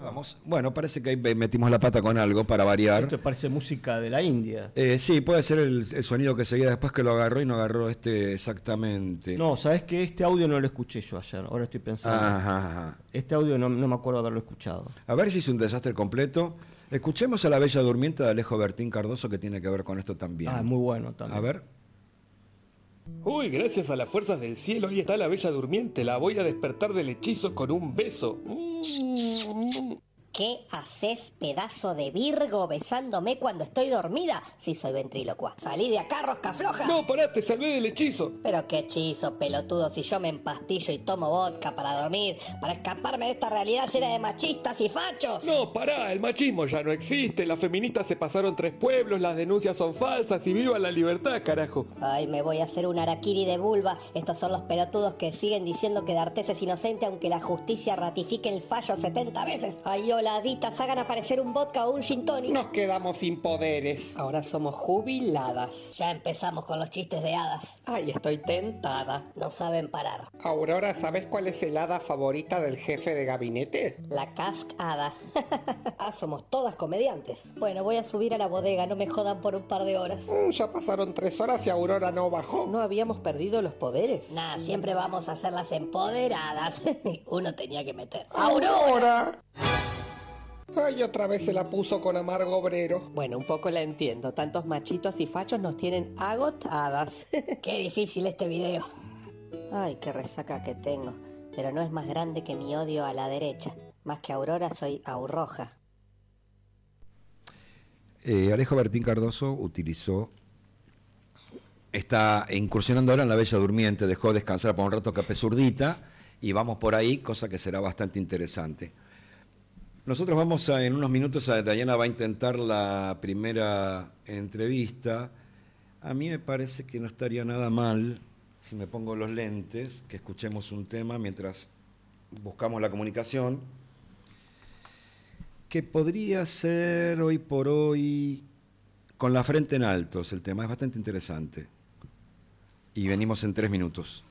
Vamos. Bueno, parece que ahí metimos la pata con algo para variar. Esto parece música de la India. Sí, puede ser el sonido que seguía después que lo agarró y no agarró exactamente. No, sabes que este audio no lo escuché yo ayer, ahora estoy pensando. Ajá. Este audio no me acuerdo haberlo escuchado. A ver si es un desastre completo. Escuchemos a La Bella Durmiente de Alejo Bertín Cardoso, que tiene que ver con esto también. Muy bueno también. A ver. Uy, gracias a las fuerzas del cielo, ahí está la Bella Durmiente. La voy a despertar del hechizo con un beso. ¿Qué haces, pedazo de Virgo, besándome cuando estoy dormida? Si soy ventrílocua. Salí de acá, rosca floja. No, pará, te salvé del hechizo. Pero qué hechizo, pelotudo, si yo me empastillo y tomo vodka para dormir, para escaparme de esta realidad llena de machistas y fachos. No, pará, el machismo ya no existe. Las feministas se pasaron 3 pueblos, las denuncias son falsas y viva la libertad, carajo. Ay, me voy a hacer un harakiri de vulva. Estos son los pelotudos que siguen diciendo que D'Artés es inocente aunque la justicia ratifique el fallo 70 veces. Ay, holaditas, hagan aparecer un vodka o un gin tonic. Nos quedamos sin poderes. Ahora somos jubiladas. Ya empezamos con los chistes de hadas. Ay, estoy tentada. No saben parar. Aurora, ¿sabes cuál es el hada favorita del jefe de gabinete? La cascada. Somos todas comediantes. Bueno, voy a subir a la bodega, no me jodan por un par de horas. Ya pasaron 3 horas y Aurora no bajó. ¿No habíamos perdido los poderes? Nah, siempre vamos a ser las empoderadas. Uno tenía que meter. ¡Aurora! Ay, otra vez se la puso con amargo obrero. Bueno, un poco la entiendo. Tantos machitos y fachos nos tienen agotadas. Qué difícil este video. Ay, qué resaca que tengo. Pero no es más grande que mi odio a la derecha. Más que Aurora, soy Aurroja. Alejo Bertín Cardoso está incursionando ahora en La Bella Durmiente, dejó descansar por un rato Capé Zurdita y vamos por ahí, cosa que será bastante interesante. Nosotros vamos en unos minutos, Dayana va a intentar la primera entrevista. A mí me parece que no estaría nada mal, si me pongo los lentes, que escuchemos un tema mientras buscamos la comunicación, que podría ser hoy por hoy Con la frente en alto, el tema es bastante interesante. Y venimos en 3 minutos.